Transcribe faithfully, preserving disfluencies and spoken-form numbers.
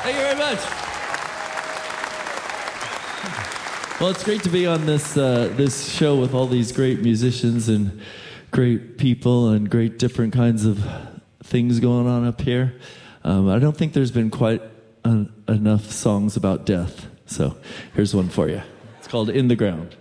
Thank you very much. Well, it's great to be on this uh, this show with all these great musicians and great people and great different kinds of things going on up here. Um, I don't think there's been quite an, enough songs about death, so here's one for you. It's called In the Ground.